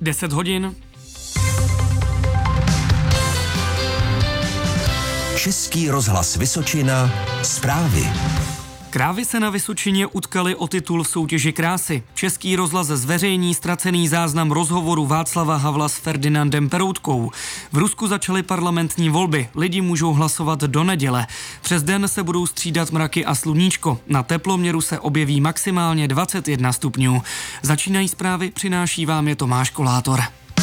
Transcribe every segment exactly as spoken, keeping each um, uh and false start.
deset hodin. Český rozhlas Vysočina, zprávy. Krávy se na Vysočině utkaly o titul v soutěži krásy. Český rozhlas zveřejní ztracený záznam rozhovoru Václava Havla s Ferdinandem Peroutkou. V Rusku začaly parlamentní volby. Lidi můžou hlasovat do neděle. Přes den se budou střídat mraky a sluníčko. Na teploměru se objeví maximálně dvacet jedna stupňů. Začínají zprávy, přináší vám je Tomáš Kolátor.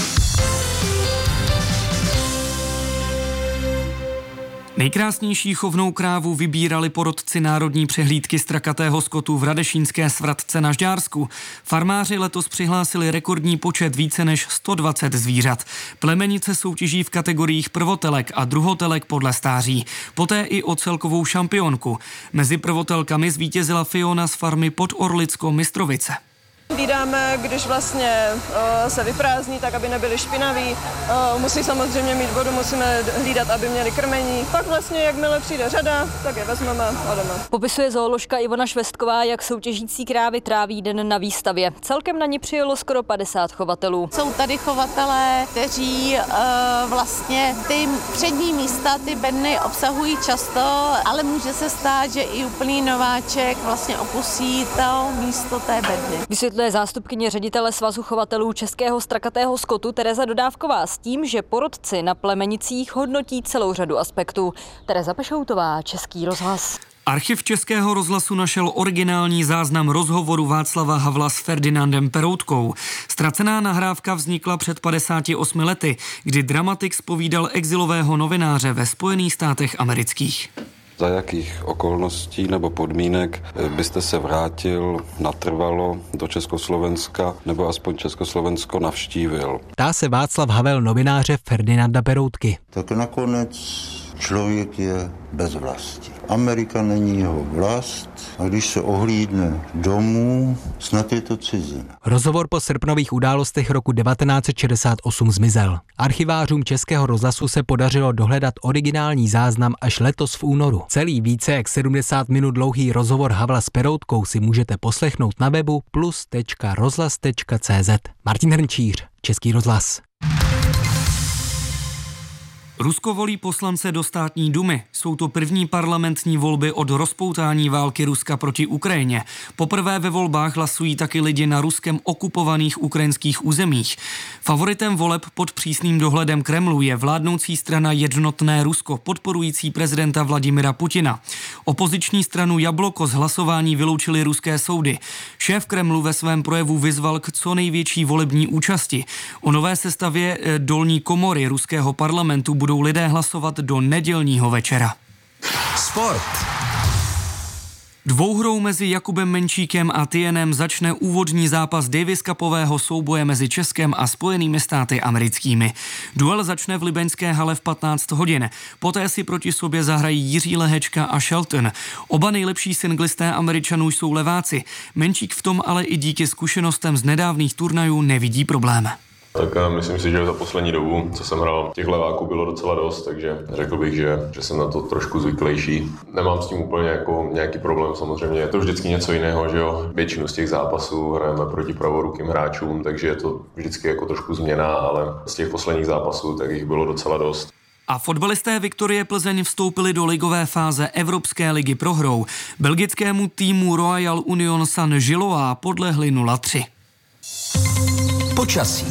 Nejkrásnější chovnou krávu vybírali porotci národní přehlídky strakatého skotu v Radešínské Svratce na Žďársku. Farmáři letos přihlásili rekordní počet více než sto dvacet zvířat. Plemenice soutěží v kategoriích prvotelek a druhotelek podle stáří. Poté i o celkovou šampionku. Mezi prvotelkami zvítězila Fiona z farmy pod Orlicko Mistrovice. Hlídáme, když vlastně uh, se vyprázdní, tak aby nebyly špinaví. Uh, musí samozřejmě mít vodu, musíme hlídat, aby měli krmení. Pak vlastně, jakmile přijde řada, tak je vezmeme a jdeme. Popisuje zooložka Ivona Švestková, jak soutěžící krávy tráví den na výstavě. Celkem na ní přijelo skoro padesát chovatelů. Jsou tady chovatelé, kteří uh, vlastně ty přední místa, ty bedny obsahují často, ale může se stát, že i úplný nováček vlastně opustí to místo té bedny. Vysvětluje zástupkyně ředitele Svazu chovatelů českého strakatého skotu Tereza Dodávková s tím, že porotci na plemenicích hodnotí celou řadu aspektů. Tereza Pešoutová, Český rozhlas. Archiv Českého rozhlasu našel originální záznam rozhovoru Václava Havla s Ferdinandem Peroutkou. Ztracená nahrávka vznikla před padesáti osmi lety, kdy dramatik zpovídal exilového novináře ve Spojených státech amerických. Za jakých okolností nebo podmínek byste se vrátil natrvalo do Československa nebo aspoň Československo navštívil? Ptá se Václav Havel novináře Ferdinanda Peroutky. Tak nakonec člověk je bez vlasti. Amerika není jeho vlast a když se ohlídne domů, snad je to cizina. Rozhovor po srpnových událostech roku devatenáct set šedesát osm zmizel. Archivářům Českého rozhlasu se podařilo dohledat originální záznam až letos v únoru. Celý více jak sedmdesát minut dlouhý rozhovor Havla s Peroutkou si můžete poslechnout na webu plus tečka rozhlas tečka cé zet. Martin Hrnčíř, Český rozhlas. Rusko volí poslance do státní dumy. Jsou to první parlamentní volby od rozpoutání války Ruska proti Ukrajině. Poprvé ve volbách hlasují taky lidi na Ruskem okupovaných ukrajinských územích. Favoritem voleb pod přísným dohledem Kremlu je vládnoucí strana Jednotné Rusko, podporující prezidenta Vladimira Putina. Opoziční stranu Jabloko z hlasování vyloučily ruské soudy. Šéf Kremlu ve svém projevu vyzval k co největší volební účasti. O nové sestavě dolní komory ruského parlamentu budou budou lidé hlasovat do nedělního večera. Sport. Dvouhrou mezi Jakubem Menčíkem a Tienem začne úvodní zápas Davis Cupového souboje mezi Českem a Spojenými státy americkými. Duel začne v libeňské hale v patnáct hodin. Poté si proti sobě zahrají Jiří Lehečka a Shelton. Oba nejlepší singlisté Američanů jsou leváci. Menčík v tom ale i díky zkušenostem z nedávných turnajů nevidí problém. Tak myslím si, že za poslední dobu, co jsem hrál, těch leváků bylo docela dost, takže řekl bych, že, že jsem na to trošku zvyklejší. Nemám s tím úplně jako nějaký problém, samozřejmě je to vždycky něco jiného, že jo. Většinu z těch zápasů hrajeme proti pravorukým hráčům, takže je to vždycky jako trošku změna, ale z těch posledních zápasů tak jich bylo docela dost. A fotbalisté Viktorie Plzeň vstoupili do ligové fáze Evropské ligy prohrou. Belgickému týmu Royal Union Saint-Gilloise podlehli nula tři. Počasí.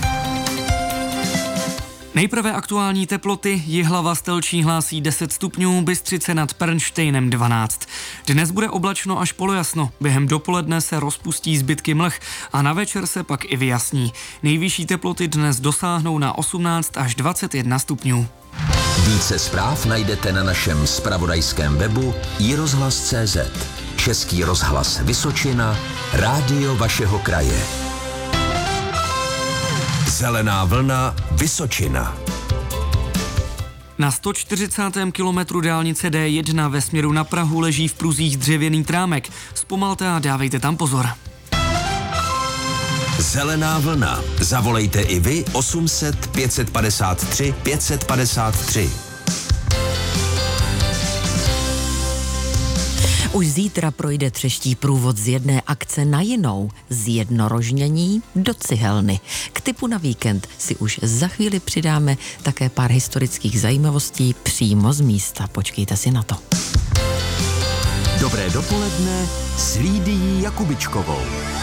Nejprve aktuální teploty. Jihlava Stelčí hlásí deset stupňů, Bystřice nad Pernštejnem dvanáct. Dnes bude oblačno až polojasno. Během dopoledne se rozpustí zbytky mlh a na večer se pak i vyjasní. Nejvyšší teploty dnes dosáhnou na osmnáct až dvacet jedna stupňů. Více zpráv najdete na našem zpravodajském webu i rozhlas tečka cé zet. Český rozhlas Vysočina, rádio vašeho kraje. Zelená vlna Vysočina. Na sto čtyřicátém kilometru dálnice D jedna ve směru na Prahu leží v pruzích dřevěný trámek. Zpomalte a dávejte tam pozor. Zelená vlna. Zavolejte i vy osm set pět padesát tři pět padesát tři. Už zítra projde třeští průvod z jedné akce na jinou, z jednorožnění do cihelny. K tipu na víkend si už za chvíli přidáme také pár historických zajímavostí přímo z místa. Počkejte si na to. Dobré dopoledne s Lídií Jakubičkovou.